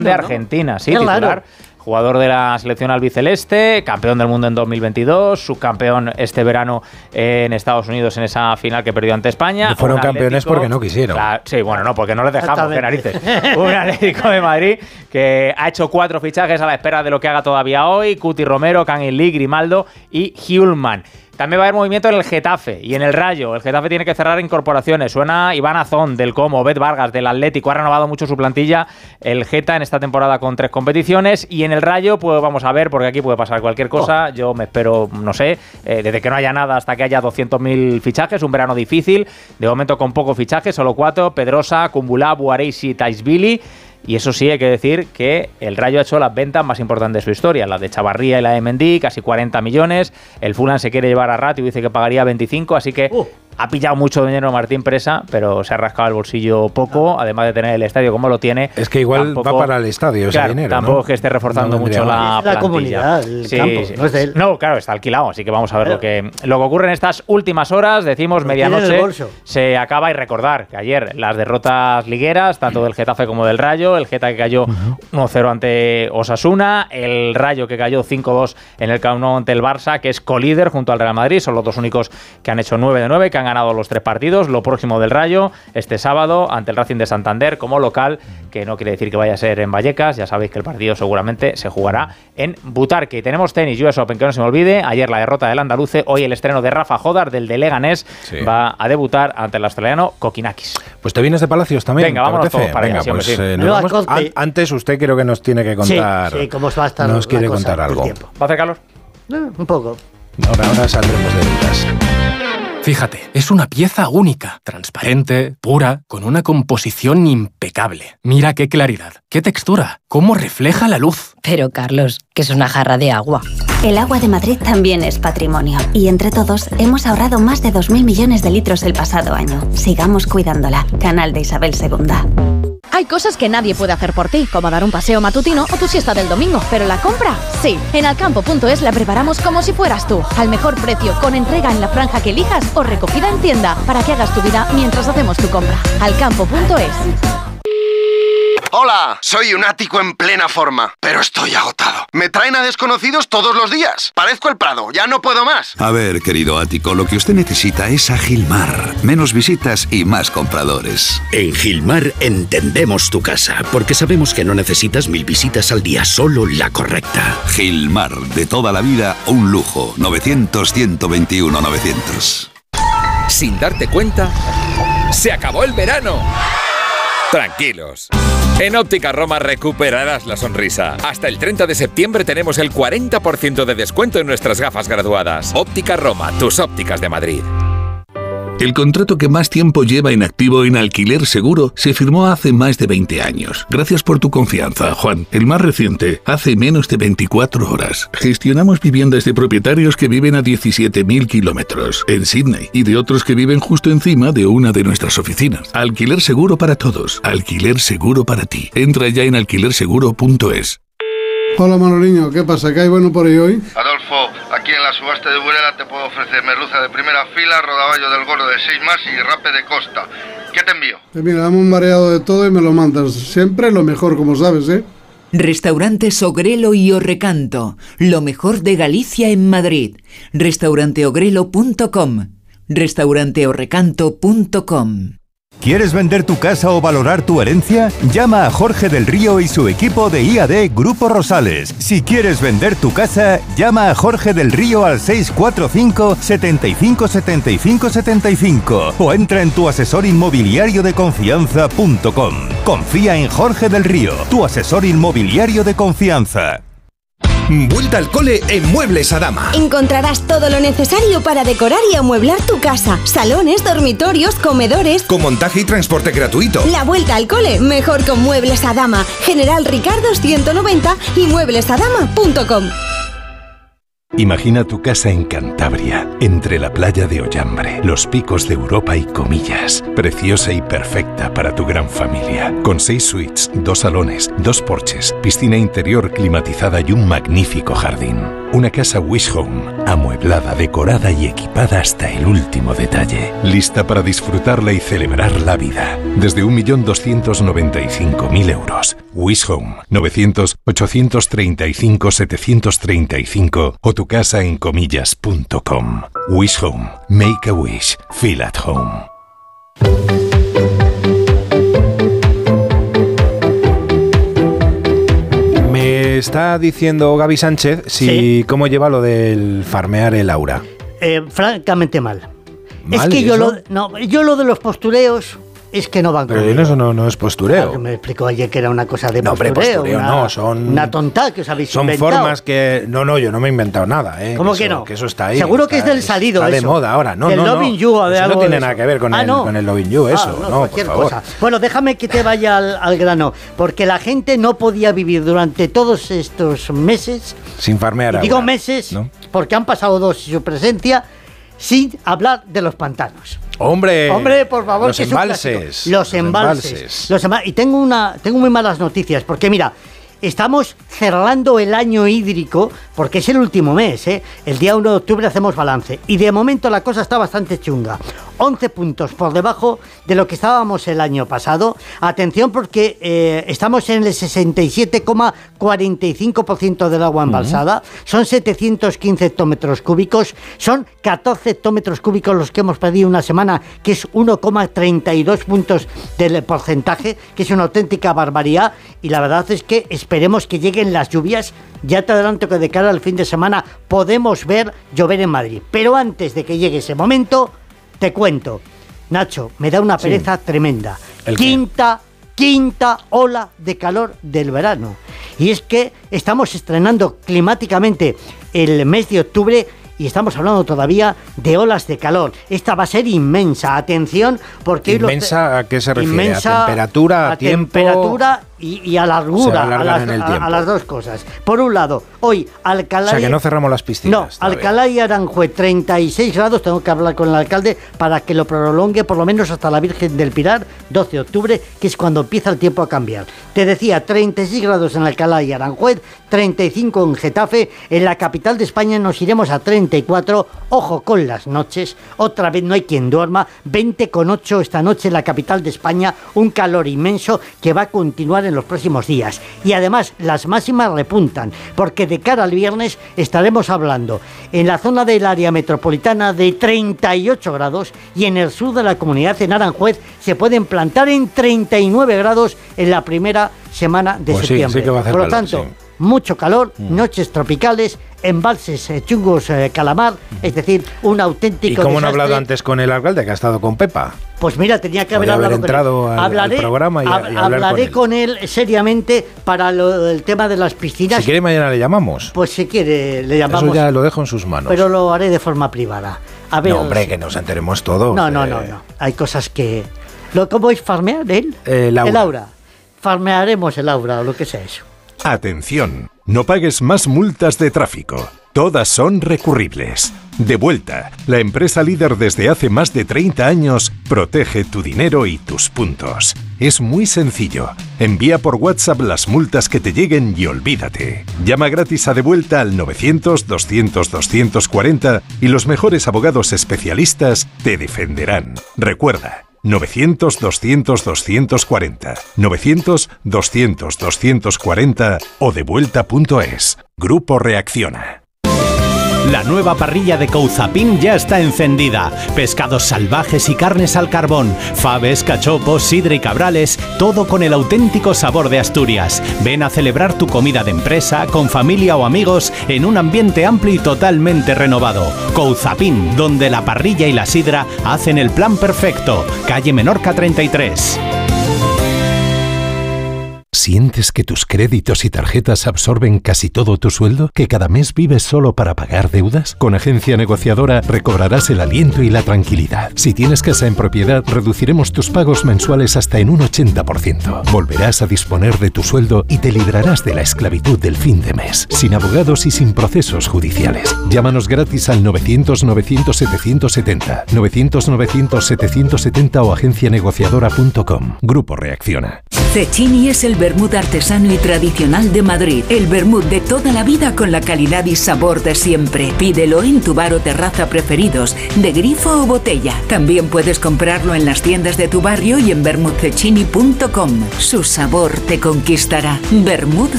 de Argentina, sí, titular. Claro. Jugador de la selección albiceleste, campeón del mundo en 2022, subcampeón este verano en Estados Unidos en esa final que perdió ante España. Fueron campeones porque no quisieron. Sí, bueno, no, porque no les dejamos, qué narices. Un Atlético de Madrid que ha hecho 4 fichajes a la espera de lo que haga todavía hoy: Cuti Romero, Kangin Lee, Grimaldo y Hjulmand. También va a haber movimiento en el Getafe y en el Rayo. El Getafe tiene que cerrar incorporaciones. Suena Iván Azón del Como, Bet Vargas del Atlético. Ha renovado mucho su plantilla el Geta en esta temporada con 3 competiciones. Y en el Rayo, pues vamos a ver, porque aquí puede pasar cualquier cosa. Yo me espero, no sé, desde que no haya nada hasta que haya 200.000 fichajes. Un verano difícil. De momento con poco fichaje, solo 4. Pedrosa, Kumbulá, Buareisi, Taisbili. Y eso sí, hay que decir que el Rayo ha hecho las ventas más importantes de su historia, la de Chavarría y la de Mendy, casi 40 millones. El Fulham se quiere llevar a Ratio y dice que pagaría 25, así que ha pillado mucho dinero Martín Presa, pero se ha rascado el bolsillo poco, además de tener el estadio como lo tiene. Es que igual tampoco va para el estadio ese dinero, tampoco ¿no? Es que esté reforzando mucho la plantilla. Comunidad, el campo, no es de él. No, claro, está alquilado, así que vamos a ver lo que ocurre en estas últimas horas. Decimos medianoche se acaba, y recordar que ayer las derrotas ligueras, tanto del Getafe como del Rayo, el Geta que cayó 1-0 ante Osasuna, el Rayo que cayó 5-2 en el Camp Nou ante el Barça, que es colíder junto al Real Madrid. Son los dos únicos que han hecho 9 de 9, que han ganado los 3 partidos. Lo próximo del Rayo este sábado ante el Racing de Santander como local, que no quiere decir que vaya a ser en Vallecas. Ya sabéis que el partido seguramente se jugará en Butarque. Y tenemos tenis US Open, que no se me olvide. Ayer la derrota del andaluce, hoy el estreno de Rafa Jodar del de Leganés. Va a debutar ante el australiano Kokinakis. Pues te vienes de Palacios también. Venga, vámonos todos para allá. Pues, nos vamos. Antes usted creo que nos tiene que contar. Sí, cómo va a estar. Nos quiere contar algo. ¿Va a hacer calor? Un poco. Ahora saldremos de dudas. Fíjate, es una pieza única, transparente, pura, con una composición impecable. Mira qué claridad, qué textura, cómo refleja la luz. Pero, Carlos, que es una jarra de agua. El agua de Madrid también es patrimonio. Y entre todos hemos ahorrado más de 2.000 millones de litros el pasado año. Sigamos cuidándola. Canal de Isabel II. Hay cosas que nadie puede hacer por ti, como dar un paseo matutino o tu siesta del domingo. Pero la compra, sí. En Alcampo.es la preparamos como si fueras tú. Al mejor precio, con entrega en la franja que elijas o recogida en tienda, para que hagas tu vida mientras hacemos tu compra. Alcampo.es. Hola, soy un ático en plena forma, pero estoy agotado. Me traen a desconocidos todos los días. Parezco el Prado, ya no puedo más. A ver, querido ático, lo que usted necesita es a Gilmar. Menos visitas y más compradores. En Gilmar entendemos tu casa, porque sabemos que no necesitas 1000 visitas al día, solo la correcta. Gilmar, de toda la vida, un lujo. 900-121-900. Sin darte cuenta, ¡se acabó el verano! Tranquilos. En Óptica Roma recuperarás la sonrisa. Hasta el 30 de septiembre tenemos el 40% de descuento en nuestras gafas graduadas. Óptica Roma, tus ópticas de Madrid. El contrato que más tiempo lleva en activo en Alquiler Seguro se firmó hace más de 20 años. Gracias por tu confianza, Juan. El más reciente, hace menos de 24 horas. Gestionamos viviendas de propietarios que viven a 17.000 kilómetros en Sydney y de otros que viven justo encima de una de nuestras oficinas. Alquiler Seguro para todos. Alquiler Seguro para ti. Entra ya en alquilerseguro.es. Hola Manoliño, ¿qué pasa? ¿Qué hay bueno por ahí hoy? Adolfo, aquí en la subasta de Burela te puedo ofrecer merluza de primera fila, rodaballo del gordo de 6 más y rape de costa. ¿Qué te envío? Mira, dame un mareado de todo y me lo mandas. Siempre lo mejor, como sabes, ¿eh? Restaurantes Ogrelo y Orrecanto, lo mejor de Galicia en Madrid. Restauranteogrelo.com, restauranteorrecanto.com. ¿Quieres vender tu casa o valorar tu herencia? Llama a Jorge del Río y su equipo de IAD Grupo Rosales. Si quieres vender tu casa, llama a Jorge del Río al 645 75 75 75 o entra en tuasesorinmobiliariodeconfianza.com. Confía en Jorge del Río, tu asesor inmobiliario de confianza. Vuelta al cole en Muebles Adama. Encontrarás todo lo necesario para decorar y amueblar tu casa. Salones, dormitorios, comedores. Con montaje y transporte gratuito. La vuelta al cole, mejor con Muebles Adama. General Ricardo 190 y mueblesadama.com. Imagina tu casa en Cantabria, entre la playa de Ollambre, los picos de Europa y Comillas. Preciosa y perfecta para tu gran familia. Con 6 suites, 2 salones, 2 porches, piscina interior climatizada y un magnífico jardín. Una casa Wish Home, amueblada, decorada y equipada hasta el último detalle. Lista para disfrutarla y celebrar la vida. Desde 1.295.000 euros. Wish Home, 900-835-735 o tu casa en comillas.com. Wish Home. Make a wish. Feel at home. Me está diciendo Gaby Sánchez cómo lleva lo del farmear el aura. Francamente mal. ¿Mal? Es que yo ¿Eso? yo lo de los postureos es que no van Pero conmigo. eso no es postureo. Claro, me explicó ayer que era una cosa de No, hombre, postureo no, son... Una tonta que os habéis Son inventado. formas que... No, yo no me he inventado nada, ¿eh? ¿Cómo que eso, no? Que eso está ahí. Seguro que es del salido Está eso. de moda ahora. No, Del loving you o de eso algo no tiene de nada eso. que ver con, con el loving you, eso. No, cualquier por favor. cosa. Bueno, déjame que te vaya al grano, porque la gente no podía vivir durante todos estos meses, Sin farmear y aura. digo meses, ¿no? porque han pasado 2 y su presencia, sin hablar de los pantanos. Hombre, por favor, los que es un embalses. clásico. Los embalses. Y tengo muy malas noticias, porque mira, estamos cerrando el año hídrico, porque es el último mes, ¿eh? El día 1 de octubre hacemos balance, y de momento la cosa está bastante chunga. 11 puntos por debajo de lo que estábamos el año pasado. Atención, porque estamos en el 67,45% del agua embalsada. Son 715 hectómetros cúbicos. Son 14 hectómetros cúbicos los que hemos perdido una semana, que es 1,32 puntos del porcentaje, que es una auténtica barbaridad. Y la verdad es que esperemos que lleguen las lluvias. Ya te adelanto que de cara al fin de semana podemos ver llover en Madrid. Pero antes de que llegue ese momento, te cuento, Nacho, me da una pereza tremenda. Quinta ola de calor del verano. Y es que estamos estrenando climáticamente el mes de octubre y estamos hablando todavía de olas de calor. Esta va a ser inmensa. Atención, porque... ¿Inmensa a qué se refiere? Inmensa, ¿A temperatura, a tiempo? Temperatura y a largura, a las dos cosas. Por un lado, hoy Alcalá... O sea, que no cerramos las piscinas. No, Alcalá y Aranjuez, 36 grados. Tengo que hablar con el alcalde para que lo prolongue por lo menos hasta la Virgen del Pilar, 12 de octubre, que es cuando empieza el tiempo a cambiar. Te decía, 36 grados en Alcalá y Aranjuez, 35 en Getafe. En la capital de España nos iremos a 34. Ojo con las noches, otra vez no hay quien duerma. 20,8 esta noche en la capital de España. Un calor inmenso que va a continuar en los próximos días. Y además las máximas repuntan, porque de cara al viernes estaremos hablando en la zona del área metropolitana de 38 grados y en el sur de la comunidad, en Aranjuez, se pueden plantar en 39 grados en la primera semana de septiembre. Sí que va a hacer Por lo calor, tanto, mucho calor, noches tropicales, embalses chungos calamar, es decir, un auténtico ¿Y cómo no he desastre. hablado antes con el alcalde, que ha estado con Pepa? Pues mira, tenía que haber hablado entrado con él. al programa y hablaré con él seriamente para el tema de las piscinas. Si quiere, mañana le llamamos. Pues si quiere, le llamamos. Eso ya lo dejo en sus manos. Pero lo haré de forma privada. A ver, no, hombre, que nos enteremos todos. No. Hay cosas que... ¿Cómo es farmear él? El aura. Farmearemos el aura o lo que sea eso. Atención, no pagues más multas de tráfico. Todas son recurribles. Devuelta, la empresa líder desde hace más de 30 años, protege tu dinero y tus puntos. Es muy sencillo. Envía por WhatsApp las multas que te lleguen y olvídate. Llama gratis a Devuelta al 900-200-240 y los mejores abogados especialistas te defenderán. Recuerda, 900-200-240, 900-200-240 o devuelta.es. Grupo Reacciona. La nueva parrilla de Couzapin ya está encendida. Pescados salvajes y carnes al carbón, faves, cachopos, sidra y cabrales, todo con el auténtico sabor de Asturias. Ven a celebrar tu comida de empresa, con familia o amigos, en un ambiente amplio y totalmente renovado. Couzapin, donde la parrilla y la sidra hacen el plan perfecto. Calle Menorca 33. ¿Sientes que tus créditos y tarjetas absorben casi todo tu sueldo? ¿Que cada mes vives solo para pagar deudas? Con Agencia Negociadora recobrarás el aliento y la tranquilidad. Si tienes casa en propiedad, reduciremos tus pagos mensuales hasta en un 80%. Volverás a disponer de tu sueldo y te librarás de la esclavitud del fin de mes, sin abogados y sin procesos judiciales. Llámanos gratis al 900-900-770, 900-900-770 o agencianegociadora.com. Grupo Reacciona. Cecchini es el vermut artesano y tradicional de Madrid. El vermut de toda la vida con la calidad y sabor de siempre. Pídelo en tu bar o terraza preferidos, de grifo o botella. También puedes comprarlo en las tiendas de tu barrio y en vermutcecchini.com. Su sabor te conquistará. Vermut